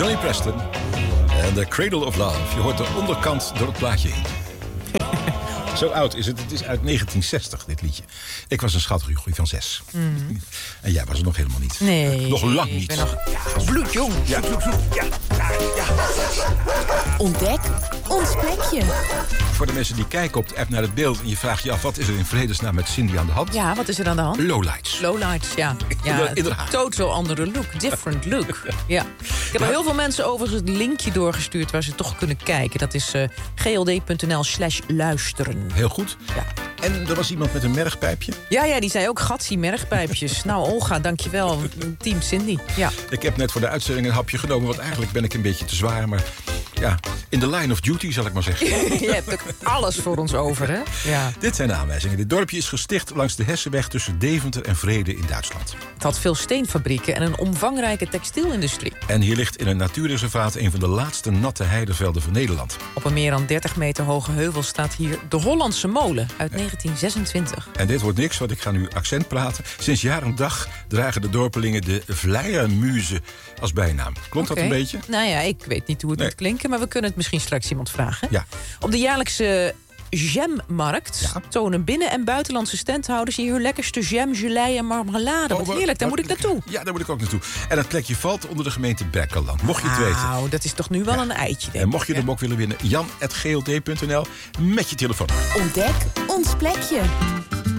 Johnny Preston en The Cradle of Love. Je hoort de onderkant door het plaatje heen. Zo oud is het. Het is uit 1960, dit liedje. Ik was een schattige jochie van 6. En jij was het nog helemaal niet. Nee. Nog lang niet. Ik ben nog bloedjong. Ja. Ontdek ons plekje. Voor de mensen die kijken op de app naar het beeld... en je vraagt je af, wat is er in vredesnaam met Cindy aan de hand? Ja, wat is er aan de hand? Lowlights. Lowlights, ja. Inderdaad. Totaal andere look. Different look. Ja. Ik heb al heel veel mensen overigens het linkje doorgestuurd... waar ze toch kunnen kijken. Dat is gld.nl/luisteren. Heel goed. Ja. En er was iemand met een mergpijpje. Ja, die zei ook gatsie mergpijpjes. Nou, Olga, dankjewel. Team Cindy. Ja. Ik heb net voor de uitzending een hapje genomen... want eigenlijk ben ik een beetje te zwaar, maar... ja, in the line of duty, zal ik maar zeggen. Je hebt ook alles voor ons over, hè? Ja. Dit zijn de aanwijzingen. Dit dorpje is gesticht langs de Hessenweg... tussen Deventer en Vrede in Duitsland. Het had veel steenfabrieken en een omvangrijke textielindustrie. En hier ligt in een natuurreservaat... een van de laatste natte heidevelden van Nederland. Op een meer dan 30 meter hoge heuvel staat hier de Hollandse Molen uit 1926. En dit wordt niks, want ik ga nu accent praten. Sinds jaar en dag dragen de dorpelingen de Vleiermuze als bijnaam. Klopt dat een beetje? Nou ja, ik weet niet hoe het moet klinken... maar we kunnen het misschien straks iemand vragen. Ja. Op de jaarlijkse jammarkt tonen binnen- en buitenlandse standhouders... hier hun lekkerste jam, gelei en marmelade. Wat heerlijk, daar moet ik naartoe. Ja, daar moet ik ook naartoe. En dat plekje valt onder de gemeente Berkelland. Mocht je het weten. Nou, dat is toch nu wel een eitje, denk ik. En mocht je hem ook willen winnen, jan@gld.nl met je telefoon. Ontdek ons plekje.